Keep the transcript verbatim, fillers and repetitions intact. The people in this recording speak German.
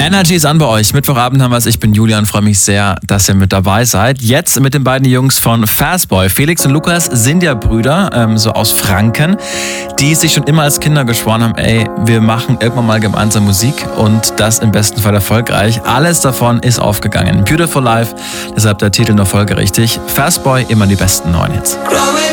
Energy ist an bei euch. Mittwochabend haben wir es. Ich bin Julian, freue mich sehr, dass ihr mit dabei seid. Jetzt mit den beiden Jungs von Fastboy. Felix und Lukas sind ja Brüder, ähm, so aus Franken, die sich schon immer als Kinder geschworen haben, ey, wir machen irgendwann mal gemeinsam Musik und das im besten Fall erfolgreich. Alles davon ist aufgegangen. Beautiful Life, deshalb der Titel nur folgerichtig. Fastboy, immer die besten neuen Hits.